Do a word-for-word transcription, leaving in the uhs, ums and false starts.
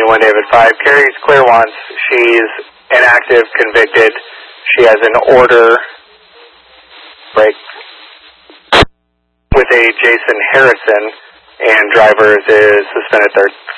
twenty-one David five. Carries clear once. She's inactive, convicted. She has an order break with a Jason Harrison, and drivers is suspended third.